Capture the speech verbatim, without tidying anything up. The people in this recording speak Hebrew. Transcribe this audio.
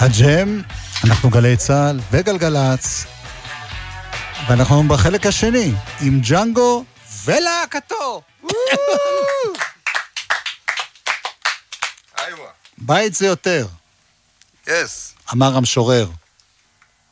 הג'ם, אנחנו גלי צהל וגלגלץ, ואנחנו בחלק השני, עם ג'נגו ולהקתו. בית זה יותר. יס. אמר המשורר.